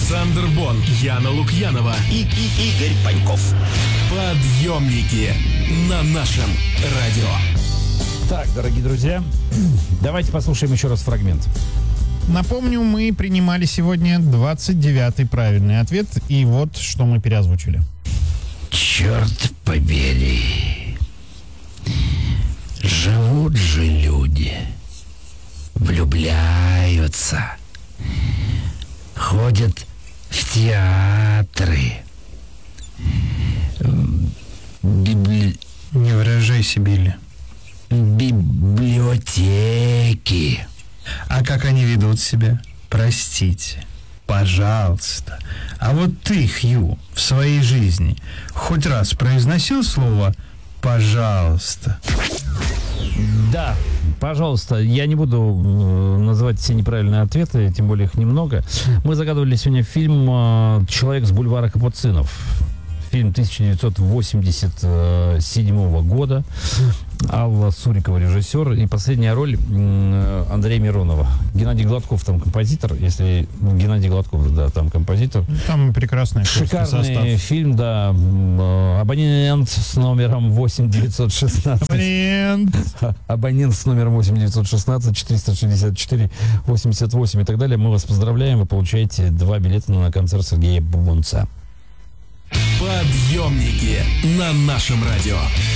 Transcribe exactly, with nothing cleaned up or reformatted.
Александр Бон, Яна Лукьянова и, и Игорь Паньков. Подъемники на нашем радио. Так, дорогие друзья, давайте послушаем еще раз фрагмент. Напомню, мы принимали сегодня двадцать девятый правильный ответ, и вот что мы переозвучили. Черт побери. Живут же люди, влюбляются, ходят в театры, библи... Не выражайся, Билли. библиотеки. А как они ведут себя? Простите, пожалуйста. А вот ты, Хью, в своей жизни хоть раз произносил слово «пожалуйста»? Да, пожалуйста, я не буду э, называть все неправильные ответы, тем более их немного. Мы загадывали сегодня фильм э, «Человек с бульвара Капуцинов». Фильм тысяча девятьсот восемьдесят седьмого года. Алла Сурикова режиссер. И последняя роль э, Андрея Миронова. Геннадий Гладков там композитор. Если Геннадий Гладков, да, там композитор. Там прекрасный шикарный состав. Фильм, да. Э, абонент с номером восемь девятьсот шестнадцать. Абонент. Абонент с номером восемь девятьсот шестнадцать четыреста шестьдесят четыре восемьдесят восемь и так далее. Мы вас поздравляем. Вы получаете два билета на концерт Сергея Бубонца. Подъемники на нашем радио.